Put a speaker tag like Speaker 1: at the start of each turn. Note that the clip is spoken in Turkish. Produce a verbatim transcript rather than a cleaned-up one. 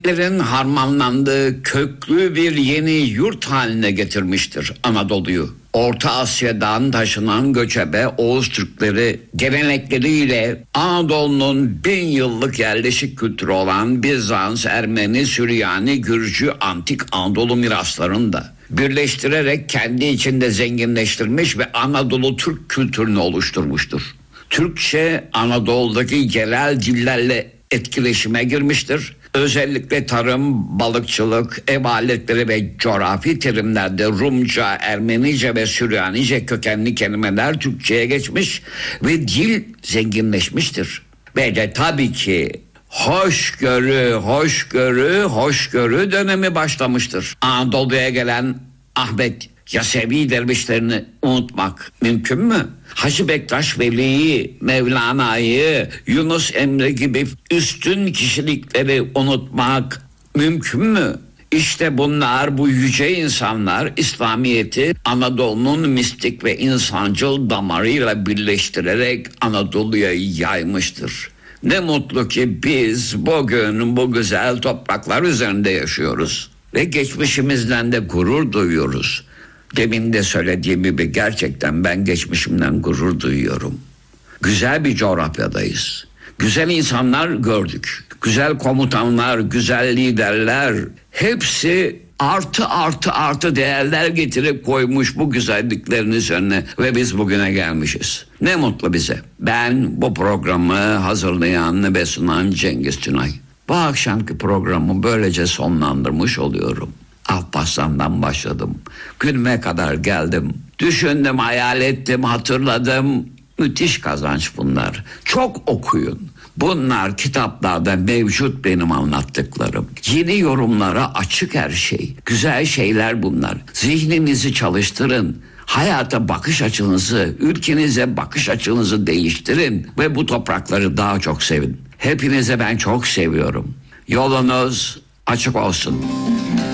Speaker 1: Lerin harmanlandığı köklü bir yeni yurt haline getirmiştir Anadolu'yu. Orta Asya'dan taşınan göçebe Oğuz Türkleri gelenekleriyle Anadolu'nun bin yıllık yerleşik kültürü olan Bizans, Ermeni, Süryani, Gürcü, Antik Anadolu miraslarını da birleştirerek kendi içinde zenginleştirmiş ve Anadolu Türk kültürünü oluşturmuştur. Türkçe Anadolu'daki yerel dillerle etkileşime girmiştir. Özellikle tarım, balıkçılık, ev aletleri ve coğrafi terimlerde Rumca, Ermenice ve Süryanice kökenli kelimeler Türkçe'ye geçmiş ve dil zenginleşmiştir. Ve de tabii ki hoşgörü, hoşgörü, hoşgörü dönemi başlamıştır. Anadolu'ya gelen Ahmet Yasevi dervişlerini unutmak mümkün mü? Hacı Bektaş Veli'yi, Mevlana'yı, Yunus Emre gibi üstün kişilikleri unutmak mümkün mü? İşte bunlar, bu yüce insanlar İslamiyet'i Anadolu'nun mistik ve insancıl damarıyla birleştirerek Anadolu'ya yaymıştır. Ne mutlu ki biz bugün bu güzel topraklar üzerinde yaşıyoruz ve geçmişimizden de gurur duyuyoruz. Demin de söylediğim gibi gerçekten ben geçmişimden gurur duyuyorum. Güzel bir coğrafyadayız. Güzel insanlar gördük. Güzel komutanlar, güzel liderler, hepsi artı artı artı değerler getirip koymuş bu güzelliklerin üzerine ve biz bugüne gelmişiz. Ne mutlu bize. Ben bu programı hazırlayan ve sunan Cengiz Tünay. Bu akşamki programı böylece sonlandırmış oluyorum. Alparslan'dan başladım. Günüme kadar geldim. Düşündüm, hayal ettim, hatırladım. Müthiş kazanç bunlar. Çok okuyun. Bunlar kitaplarda mevcut benim anlattıklarım. Yeni yorumlara açık her şey. Güzel şeyler bunlar. Zihninizi çalıştırın. Hayata bakış açınızı, ülkenize bakış açınızı değiştirin. Ve bu toprakları daha çok sevin. Hepinize ben çok seviyorum. Yolunuz açık olsun.